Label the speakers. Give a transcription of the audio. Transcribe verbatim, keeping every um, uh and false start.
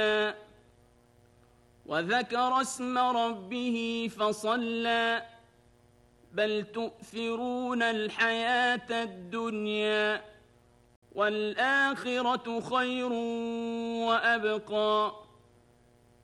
Speaker 1: وذكر اسم ربه فصلى بل تؤثرون الحياة الدنيا والآخرة خير وأبقى